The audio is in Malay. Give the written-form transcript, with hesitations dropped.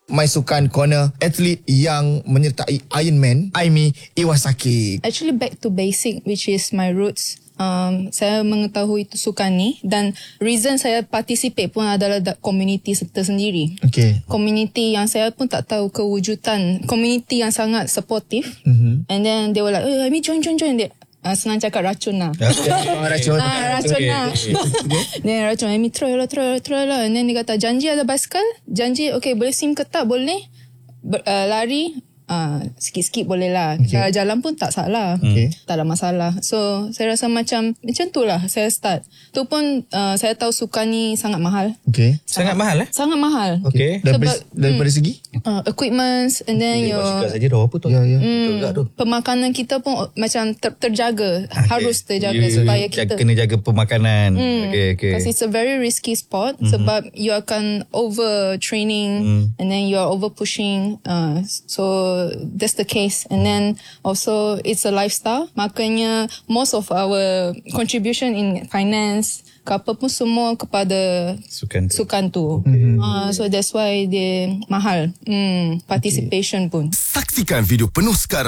My Sukan Corner, atlet yang menyertai Ironman, Aimi Iwasaki. Actually back to basic, which is my roots. Saya mengetahui itu sukan ni, dan reason saya participate pun adalah community tersendiri. Okay. Community yang saya pun tak tahu kewujudan, community yang sangat supportive. And then they were like, Aimi join. Senang cakap racun lah. Racun. Racun lah. Then racun, Aimi try lah. And then dia kata, janji ada basikal? Janji, okay, boleh sim ke tak? Boleh. Lari, sikit-sikit boleh lah. Okay. Jalan pun tak salah. Tak ada masalah. So, saya rasa macam tu lah saya start. Tu pun saya tahu sukan ni sangat mahal. Okay. Sangat mahal Sangat mahal. Okay. Daripada segi? Equipments, and then basikal saja dah apa tu? Ya. Pemakanan kita pun macam terjaga. Harus terjaga supaya kita kena jaga pemakanan. Okay. Because it's a very risky sport. Sebab you akan over training and then you are over pushing. So that's the case. And then also it's a lifestyle. Makanya most of our contribution in finance ke apa pun semua kepada sukan tu. So that's why dia mahal. Participation pun. Saksikan video penuh sekarang